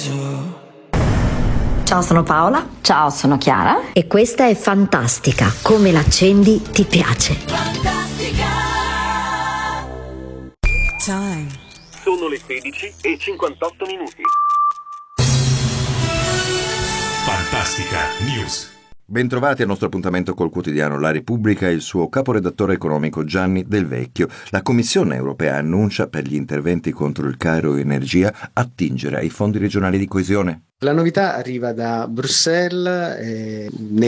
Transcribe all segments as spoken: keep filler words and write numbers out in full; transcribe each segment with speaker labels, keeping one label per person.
Speaker 1: Ciao, sono Paola.
Speaker 2: Ciao, sono Chiara.
Speaker 3: E questa è Fantastica. Come l'accendi ti piace.
Speaker 4: Fantastica.
Speaker 5: Time.
Speaker 6: Sono le sedici e cinquantotto minuti.
Speaker 7: Fantastica News.
Speaker 8: Bentrovati al nostro appuntamento col quotidiano La Repubblica e il suo caporedattore economico Gianni Del Vecchio. La Commissione europea annuncia per gli interventi contro il caro energia attingere ai fondi regionali di coesione.
Speaker 9: La novità arriva da Bruxelles eh,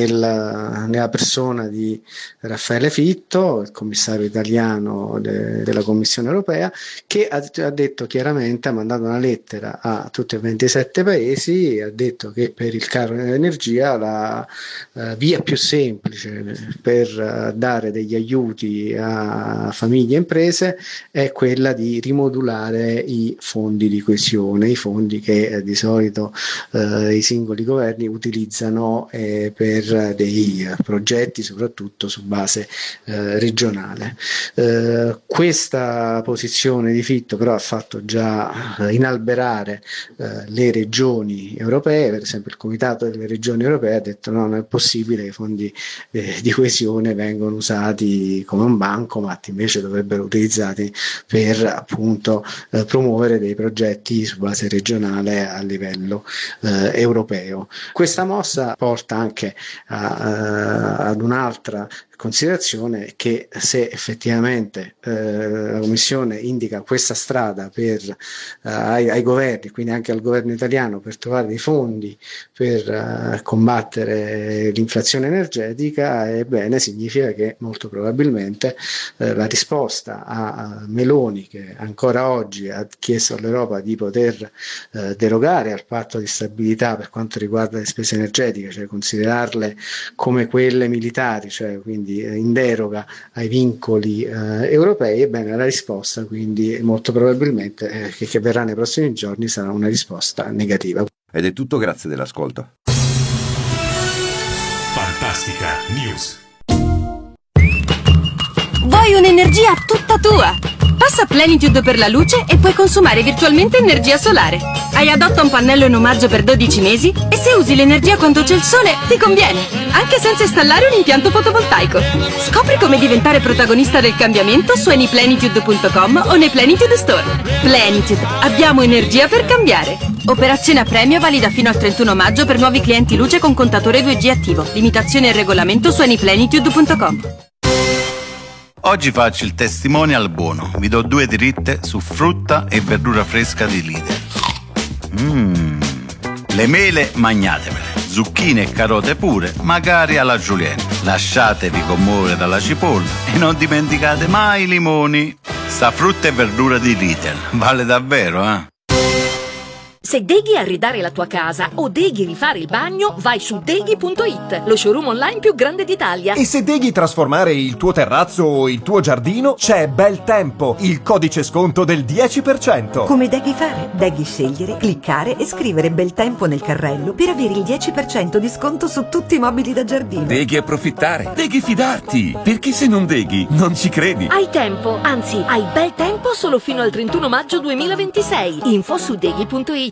Speaker 9: nella, nella persona di Raffaele Fitto, il commissario italiano de, della Commissione europea, che ha, ha detto chiaramente, ha mandato una lettera a tutti e ventisette paesi, ha detto che per il caro energia la uh, via più semplice per uh, dare degli aiuti a famiglie e imprese è quella di rimodulare i fondi di coesione, i fondi che eh, di solito Uh, i singoli governi utilizzano eh, per dei uh, progetti soprattutto su base uh, regionale. Uh, questa posizione di Fitto però ha fatto già uh, inalberare uh, le regioni europee. Per esempio il Comitato delle Regioni Europee ha detto no, non è possibile che i fondi eh, di coesione vengano usati come un bancomat, invece dovrebbero utilizzati per appunto uh, promuovere dei progetti su base regionale a livello Eh, europeo. Questa mossa porta anche a, a, ad un'altra considerazione, che se effettivamente eh, la Commissione indica questa strada per, eh, ai, ai governi, quindi anche al governo italiano, per trovare dei fondi per eh, combattere l'inflazione energetica, ebbene significa che molto probabilmente eh, la risposta a, a Meloni, che ancora oggi ha chiesto all'Europa di poter eh, derogare al patto di stabilità per quanto riguarda le spese energetiche, cioè considerarle come quelle militari, cioè quindi in deroga ai vincoli eh, europei, ebbene la risposta quindi molto probabilmente eh, che, che verrà nei prossimi giorni sarà una risposta negativa.
Speaker 8: Ed è tutto, grazie dell'ascolto.
Speaker 7: Fantastica News.
Speaker 10: Vuoi un'energia tutta tua? Passa Plenitude per la luce e puoi consumare virtualmente energia solare. Hai adotta un pannello in omaggio per dodici mesi e se usi l'energia quando c'è il sole ti conviene, anche senza installare un impianto fotovoltaico. Scopri come diventare protagonista del cambiamento su anyplenitude punto com o nei Plenitude Store. Plenitude, abbiamo energia per cambiare. Operazione a premio valida fino al trentuno maggio per nuovi clienti luce con contatore due G attivo. Limitazioni e regolamento su anyplenitude punto com.
Speaker 11: Oggi faccio il testimonial buono. Vi do due dritte su frutta e verdura fresca di Lidl. Mmm. Le mele magnatevele, zucchine e carote pure, magari alla julienne. Lasciatevi commuovere dalla cipolla e non dimenticate mai i limoni. Sta frutta e verdura di Lidl vale davvero, eh?
Speaker 12: Se deghi arredare la tua casa o deghi rifare il bagno, vai su deghi punto it, lo showroom online più grande d'Italia.
Speaker 13: E se deghi trasformare il tuo terrazzo o il tuo giardino, c'è Bel Tempo, il codice sconto del dieci per cento.
Speaker 14: Come deghi fare? Deghi scegliere, cliccare e scrivere Bel Tempo nel carrello per avere il dieci per cento di sconto su tutti i mobili da giardino.
Speaker 15: Deghi approfittare, deghi fidarti, perché se non deghi non ci credi.
Speaker 12: Hai tempo, anzi hai bel tempo solo fino al trentuno maggio duemilaventisei. Info su deghi punto it.